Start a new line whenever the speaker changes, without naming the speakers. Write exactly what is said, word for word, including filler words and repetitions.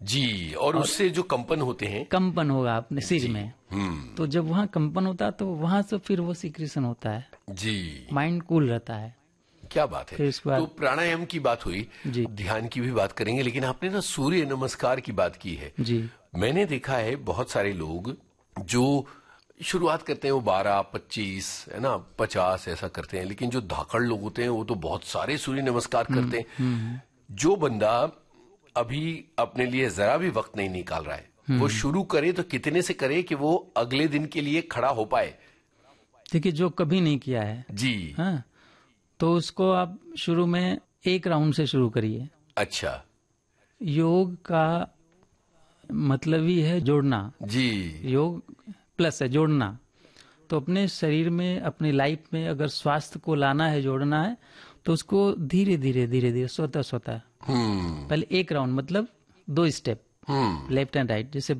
जी, और, और उससे जो कंपन होते हैं,
कंपन होगा अपने सिर में। तो जब वहाँ कंपन होता है तो वहां से फिर वो सिक्रेशन होता है
जी,
माइंड कूल रहता है।
क्या बात है। तो प्राणायाम की बात हुई, ध्यान की भी बात करेंगे, लेकिन आपने ना सूर्य नमस्कार की बात की है
जी।
मैंने देखा है बहुत सारे लोग जो शुरुआत करते हैं वो बारह पच्चीस है ना पचास ऐसा करते हैं, लेकिन जो धाकड़ लोग होते हैं वो तो बहुत सारे सूर्य नमस्कार करते हैं। जो बंदा अभी अपने लिए जरा भी वक्त नहीं निकाल रहा है वो शुरू करे तो कितने से करे कि वो अगले दिन के लिए खड़ा हो पाए?
देखिए, जो कभी नहीं किया है
जी,
हाँ, तो उसको आप शुरू में एक राउंड से शुरू करिए।
अच्छा,
योग का मतलब ही है जोड़ना।
जी,
योग प्लस है जोड़ना। तो अपने शरीर में, अपनी लाइफ में अगर स्वास्थ्य को लाना है, जोड़ना है, तो उसको धीरे धीरे धीरे धीरे स्वतः स्वतः पहले एक राउंड मतलब दो स्टेप, लेफ्ट एंड राइट, जैसे